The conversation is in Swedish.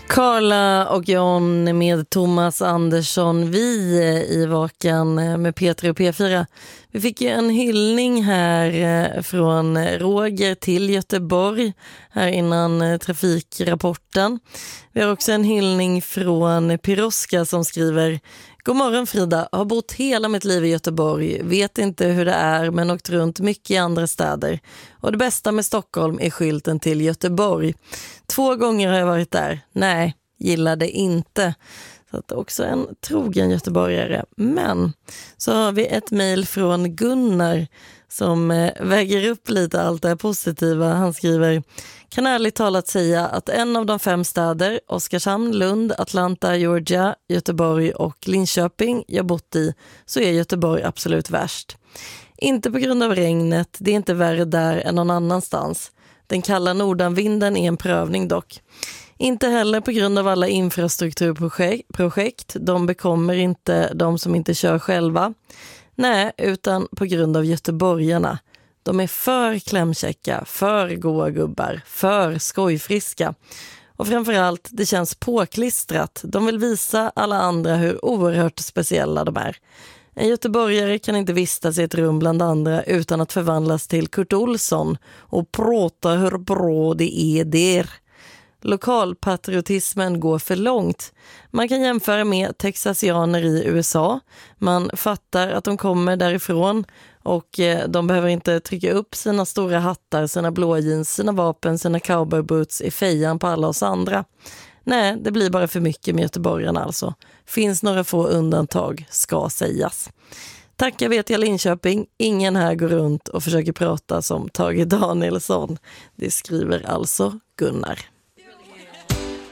Carla och John med Thomas Andersson, vi i Vakan med P3 och P4. Vi fick ju en hyllning här från Roger till Göteborg här innan trafikrapporten. Vi har också en hyllning från Piroska som skriver: God morgon Frida, har bott hela mitt liv i Göteborg, vet inte hur det är men åkt runt mycket i andra städer. Och det bästa med Stockholm är skylten till Göteborg. 2 gånger har jag varit där. Nej, gillade inte. Så att också en trogen göteborgare. Men så har vi ett mejl från Gunnar som väger upp lite allt det här positiva. Han skriver: kan ärligt talat säga att en av de 5 städer, Oskarshamn, Lund, Atlanta, Georgia, Göteborg och Linköping jag bott i, så är Göteborg absolut värst. Inte på grund av regnet, det är inte värre där än någon annanstans. Den kalla nordanvinden är en prövning dock. Inte heller på grund av alla infrastrukturprojekt, de bekommer inte de som inte kör själva. Nej, utan på grund av göteborgarna. De är för klämkäcka, för goa gubbar, för skojfriska. Och framförallt, det känns påklistrat. De vill visa alla andra hur oerhört speciella de är. En göteborgare kan inte vistas i ett rum bland andra utan att förvandlas till Kurt Olsson och prata hur bra det är där. Lokalpatriotismen går för långt. Man kan jämföra med texasianer i USA. Man fattar att de kommer därifrån och de behöver inte trycka upp sina stora hattar, sina blå jeans, sina vapen, sina cowboyboots i fejan på alla oss andra. Nej, det blir bara för mycket med göteborgarna alltså. Finns några få undantag, ska sägas. Tackar vet jag Linköping, ingen här går runt och försöker prata som Tage Danielsson. Det skriver alltså Gunnar.